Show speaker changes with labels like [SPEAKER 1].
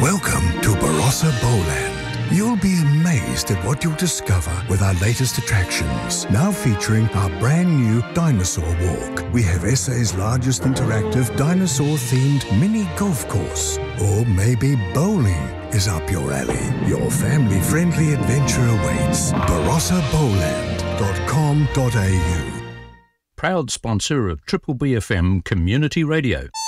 [SPEAKER 1] Welcome to Barossa Bowland. You'll be amazed at what you'll discover with our latest attractions. Now featuring our brand new Dinosaur Walk. We have SA's largest interactive dinosaur-themed mini golf course. Or maybe bowling is up your alley. Your family-friendly adventure awaits. barossaBowland.com.au.
[SPEAKER 2] Proud sponsor of Triple BFM Community Radio.